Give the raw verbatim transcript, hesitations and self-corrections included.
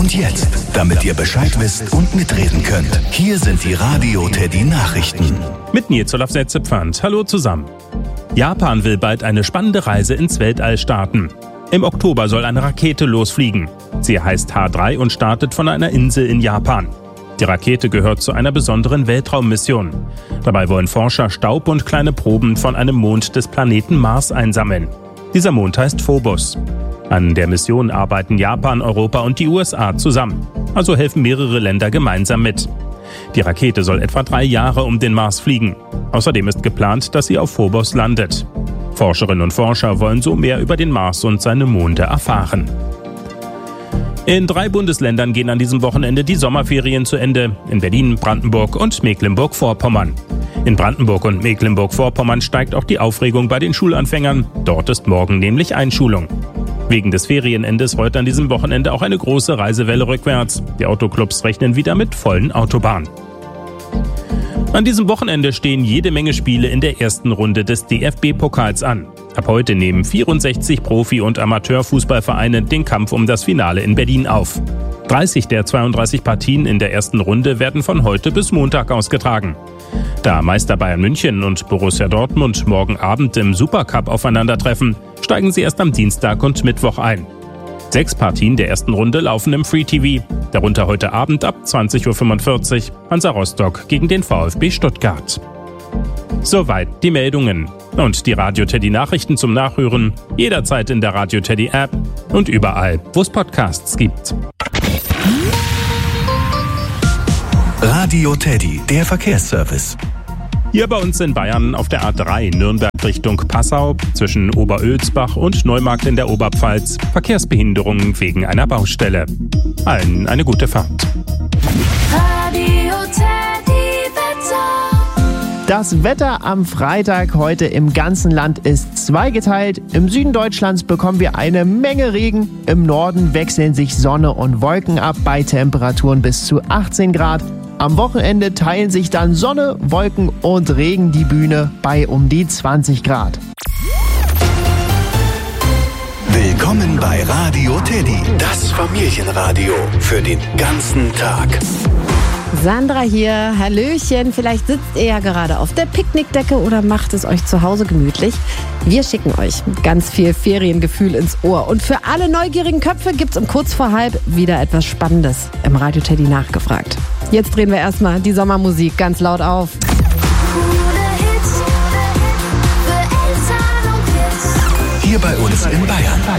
Und jetzt, damit ihr Bescheid wisst und mitreden könnt, hier sind die Radio Teddy Nachrichten. Mit Nils Olaf Setzepfand. Hallo zusammen. Japan will bald eine spannende Reise ins Weltall starten. Im Oktober soll eine Rakete losfliegen. Sie heißt H drei und startet von einer Insel in Japan. Die Rakete gehört zu einer besonderen Weltraummission. Dabei wollen Forscher Staub und kleine Proben von einem Mond des Planeten Mars einsammeln. Dieser Mond heißt Phobos. An der Mission arbeiten Japan, Europa und die U S A zusammen. Also helfen mehrere Länder gemeinsam mit. Die Rakete soll etwa drei Jahre um den Mars fliegen. Außerdem ist geplant, dass sie auf Phobos landet. Forscherinnen und Forscher wollen so mehr über den Mars und seine Monde erfahren. In drei Bundesländern gehen an diesem Wochenende die Sommerferien zu Ende. In Berlin, Brandenburg und Mecklenburg-Vorpommern. In Brandenburg und Mecklenburg-Vorpommern steigt auch die Aufregung bei den Schulanfängern. Dort ist morgen nämlich Einschulung. Wegen des Ferienendes rollt an diesem Wochenende auch eine große Reisewelle rückwärts. Die Autoclubs rechnen wieder mit vollen Autobahnen. An diesem Wochenende stehen jede Menge Spiele in der ersten Runde des D F B-Pokals an. Ab heute nehmen vierundsechzig Profi- und Amateurfußballvereine den Kampf um das Finale in Berlin auf. dreißig der zweiunddreißig Partien in der ersten Runde werden von heute bis Montag ausgetragen. Da Meister Bayern München und Borussia Dortmund morgen Abend im Supercup aufeinandertreffen, steigen sie erst am Dienstag und Mittwoch ein. Sechs Partien der ersten Runde laufen im Free T V, darunter heute Abend ab zwanzig Uhr fünfundvierzig Hansa Rostock gegen den VfB Stuttgart. Soweit die Meldungen. Und die Radio Teddy Nachrichten zum Nachhören jederzeit in der Radio Teddy App und überall, wo es Podcasts gibt. Radio Teddy, der Verkehrsservice. Hier bei uns in Bayern auf der A drei Nürnberg Richtung Passau zwischen Oberölsbach und Neumarkt in der Oberpfalz Verkehrsbehinderungen wegen einer Baustelle. Allen eine gute Fahrt. Radio Teddy Wetter. Das Wetter am Freitag heute im ganzen Land ist zweigeteilt. Im Süden Deutschlands bekommen wir eine Menge Regen. Im Norden wechseln sich Sonne und Wolken ab bei Temperaturen bis zu achtzehn Grad. Am Wochenende teilen sich dann Sonne, Wolken und Regen die Bühne bei um die zwanzig Grad. Willkommen bei Radio Teddy, das Familienradio für den ganzen Tag. Sandra hier, hallöchen. Vielleicht sitzt ihr ja gerade auf der Picknickdecke oder macht es euch zu Hause gemütlich. Wir schicken euch ganz viel Feriengefühl ins Ohr. Und für alle neugierigen Köpfe gibt's um kurz vor halb wieder etwas Spannendes im Radio Teddy nachgefragt. Jetzt drehen wir erstmal die Sommermusik ganz laut auf. Hier bei uns in Bayern.